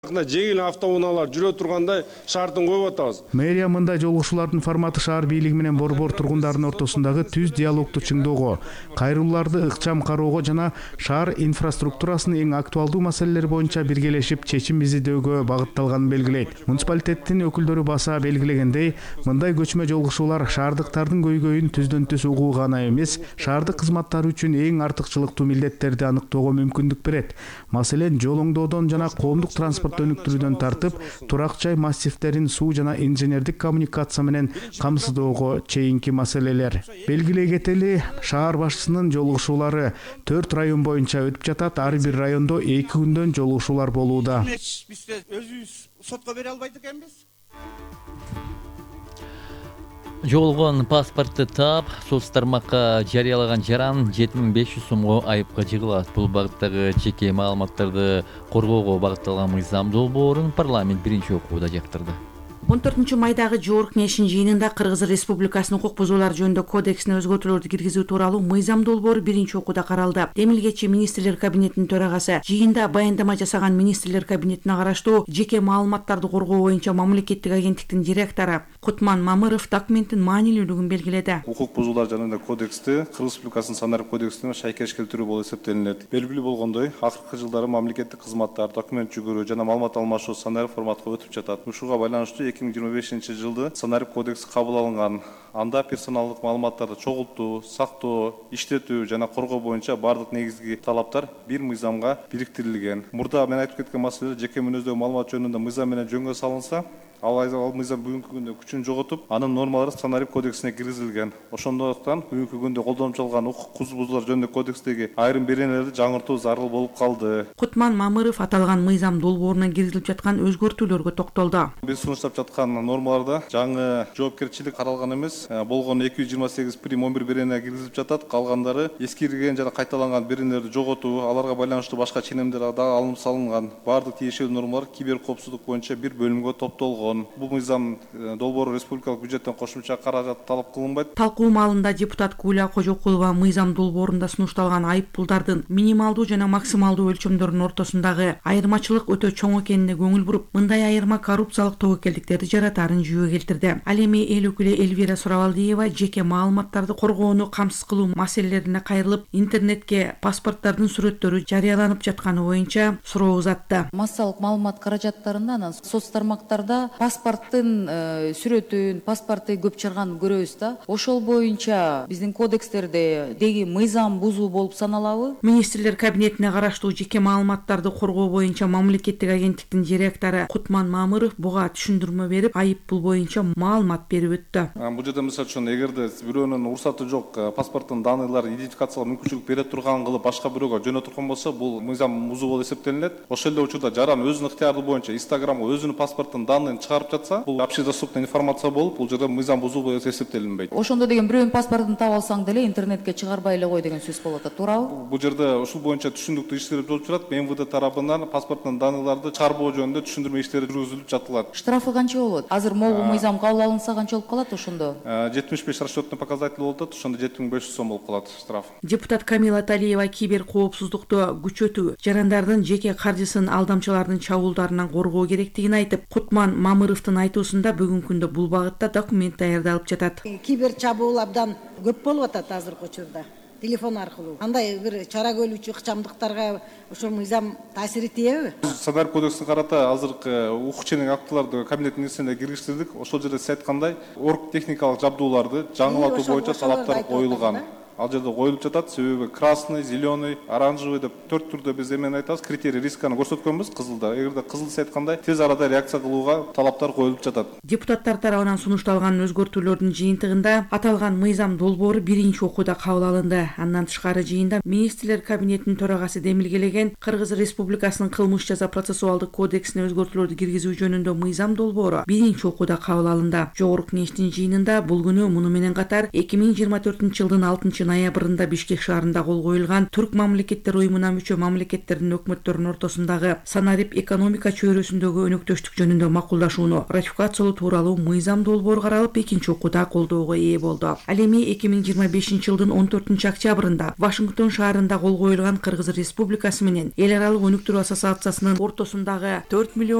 Жеңил автоунаалар жүрө тургандай шартын коюп атабыз. Мэрия мындай жолугушуулардын форматы шаар бийлиги менен борбор тургундардын ортосундагы түз диалогду чыңдоого, кайрылууларды ыкчам кароого жана шаар инфраструктурасынын эң актуалдуу маселелери боюнча биргелешип чечим изилдөөгө багытталганын белгилейт. Муниципалитеттин өкүлдөрү баса белгилегендей, мындай көчмө жолугушуулар шаардыктардын көйгөйүн түздөн түз угууга гана эмес, шаардык кызматтар үчүн эң артыкчылыктуу милдеттерди аныктоого мүмкүндүк берет. Маселен, жол оңдоодон жана коомдук транспорт өнүктүрүүдөн тартып, турак жай массивдерин суу жана инженердик коммуникация менен камсыздоого чейинки маселелер. Белгилей кетели, шаар башчысынын жолугушуулары 4 район боюнча өтүп жатат. Ар бир райондо 2 күндөн жолугушуулар болууда. Биз өзүбүз сотко бере албайт экенбиз. Жоголгон паспортты таап, соц тармакка жарыялаган жаран 7500 сомго айыпка жыгылат. Бул багыттагы жеке маалыматтарды коргоого багытталган мыйзам долбоорун парламент биринчи окууда жактырды. 14-майдагы Жогорку Кеңештин жыйынында Кыргыз Республикасынын укук бузуулар жөнүндө кодексине өзгөртүүлөрдү киргизүү тууралуу мыйзам долбоору биринчи окууда каралды. Демилгечи министрлер кабинетинин төрагасы жыйында баяндама жасаган министрлер кабинетине караштуу жеке маалыматтарды коргоо боюнча мамлекеттик агенттиктин директору Кутман Мамыров документтин маанилүүлүгүн белгиледи. Укук бузуулар жөнүндө кодексти Кыргыз Республикасынын санарип кодексине шайкеш келтирүү болуп эсептелинет. Белгилүү болгондой, акыркы жылдары мамлекеттик кызматтар, документ жүгүрүү жана маалымат алмашуу санарип форматка өтүп жатат. Ушуга байланыштуу 2025 жылды санарип кодекси кабыл алынган. Анда персоналдык маалыматтарды чогултуу, сактоо, иштетүү жана коргоо боюнча бардык негизги талаптар бир мыйзамга бириктирилген. Мурда мен айтып кеткен маселелер жеке мүнөздөгү маалымат жөнүндө мыйзам менен жөнгө салынса, ал мыйзам бүгүнкү күндө күчүн жоготуп, анын нормалары санарип кодексине киргизилген. Ошондуктан бүгүнкү күндө колдонуп укук бузуулар жөнүндө кодекстеги айрым беренелерди жаңыртуу зарыл болуп калды. Кутман Мамыров аталган мыйзам долбооруна киргизилип жаткан өзгөртүүлөргө токтолду. Биз сунуштап жаткан нормаларда жаңы жоопкерчилик каралган эмес, болгон 228 прим 11 берене киргизилип жатат. Калгандары эскирген жана кайталанган беренелерди жоготуу, аларга байланыштуу башка ченемдер да алынып салынган. Бардык тиешелүү нормалар кибер коопсуздук боюнча бир бөлүмгө топтолгон. Бул мыйзам долбоору республикалык бюджеттен кошумча каражат талап кылынбайт. Талкуу маалында депутат Кууля Кожокулова мыйзам долбоорунда сунушталган айыппулдардын минималдуу жана максималдуу өлчөмдөрүнүн ортосундагы айырмачылык өтө чоң экенине көңүл буруп, мындай айырма коррупциялык тобокелдиктерди жаратарын жүйө келтирди. Ал эми эл өкүлү Элвира Сурабалдиева жеке маалыматтарды коргоону камсыз кылуу маселелерине кайрылып, интернетке паспорттардын сүрөттөрү жарыяланып жатканы боюнча суроо узатты. Массалык маалымат каражаттарында анан соц тармактарда паспорттун сүрөтүн, паспортты көп чыгарганын көрөбүз да. Ошол боюнча биздин кодекстерде деги мыйзам бузуу болуп саналабы? Министрлер кабинетине караштуу жеке маалыматтарды коргоо боюнча мамлекеттик агенттиктин директору Кутман Мамыров буга түшүндүрмө берип, айыппул боюнча маалымат берип өттү. Бул жерде мисалы үчүн эгерде бирөөнүн уруксаты жок, паспорттун данныйларын идентификациялоо мүмкүнчүлүк бере турган кылып башка бирөөгө жөнөтө турган болсо, бул мыйзам бузуу болуп эсептелинет. Ошол эле учурда жаран өзүнүн ыктыяры боюнча Инстаграмга өзүнүн паспорттун данныйын чыгарып жатса, бул общедоступный информация болуп, бул жерде мыйзам бузуу болуп эсептелинбейт. Ошондо деген бирөөнүн паспортун таап алсаң деле интернетке чыгарбай эле кой деген сөз болот, туурабы? Бул жерде ушул боюнча түшүндүктүү иштер болуп турат. МВД тарабынан паспорттун данныйларды чыгарбоо жөнүндө түшүндүрмө иштери жүргүзүлүп жатылат. Штрафы канча болот? Азыр могу мыйзам кабыл алынса канча болуп калат ошондо? 75 расчетный показатель болуп атат, ошондо 7500 сом болуп калат штраф. Депутат Камила Талиева кибер коопсуздукту күчөтүү, жарандардын жеке каржысын алдамчылардын чабуулдарынан коргоо керектигин айтып, Кутман Мамыровдун айтуусунда бүгүнкү күндө бул багытта документ даярдалып жатат. Кибер чабуул абдан көп болуп атат азыркы учурда. Телефон аркылуу. Андай бир чара көрүүчү ыкчамдыктарга ошол мыйзам таасир этеби? Санарип кодексине карата азыркы укук ченем актыларды кабинеттин нерсесине киргиштирдик. Ошол жерде сиз айткандай, орг техникалык жабдууларды жаңылатуу боюнча талаптар коюлган. Ал жерде коюлуп жатат, себеби красный, зеленый, оранжевый деп 4 түрдө биз эмени айтабыз, критерий рисканы көрсөткөнбүз кызылда. Эгерде кызыл сиз айткандай тез арада реакция кылууга талаптар коюлуп жатат. Депутаттар тарабынан сунушталган өзгөртүүлөрдүн жыйынтыгында аталган мыйзам долбоору биринчи окууда кабыл алынды. Андан тышкары жыйында министрлер кабинетинин төрагасы демилгелеген Кыргыз Республикасынын кылмыш жаза процессуалдык кодексине өзгөртүүлөрдү киргизүү жөнүндө мыйзам долбоору биринчи окууда кабыл алынды. Жогорку Кеңештин жыйынында бул күнү муну менен катар 2024 жылдын 6 ноябрында Бишкек шаарында кол коюлган Түрк мамлекеттер уюмуна мүчө мамлекеттердин өкмөттөрүнүн ортосундагы санарип экономика чөйрөсүндөгү өнөктөштүк жөнүндө макулдашууну ратификациялоо тууралуу мыйзам долбоору каралып, экинчи окууда колдоого ээ болду. Ал эми 2025 жылдын 14 октябрында Вашингтон шаарында кол коюлган Кыргыз Республикасы менен Эл аралык өнүктүрүү ассоциациясынын ортосундагы 4